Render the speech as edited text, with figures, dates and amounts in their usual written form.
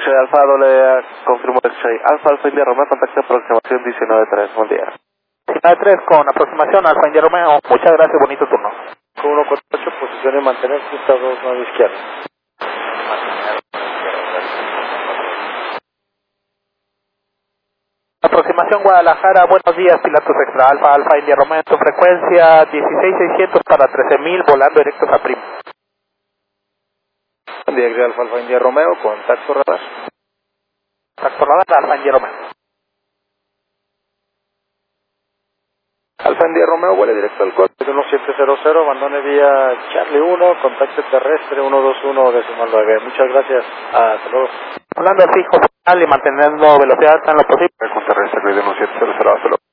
X-Ray Alfa doble, confirmo X-Ray Alfa, Alfa India Romeo, contacto aproximación 19-3, buen día. 19-3 con aproximación Alfa India Romeo, muchas gracias, bonito turno. Con 148, posición y mantener, pista 29 izquierda. Aproximación Guadalajara, buenos días, Pilatos Extra Alfa, Alfa India Romeo, tu frecuencia 16600 para 13000, volando directos a Prim. Buen día, Alfa, Alfa India Romeo, contacto radar. Contacto radar, Alfa India Romeo. Alfa India Romeo, vuele directo al corte 1700, abandone vía Charlie 1, contacto terrestre 121 decimal 9. Muchas gracias, hasta luego. Volando al fijo final y manteniendo velocidad hasta en lo posible. Con terrestre de 1700, hasta luego.